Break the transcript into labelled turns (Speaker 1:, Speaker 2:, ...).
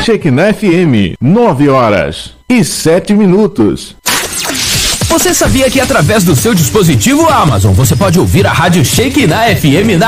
Speaker 1: Shekinah FM, 9h07.
Speaker 2: Você sabia que através do seu dispositivo Amazon você pode ouvir a rádio Shekinah FM na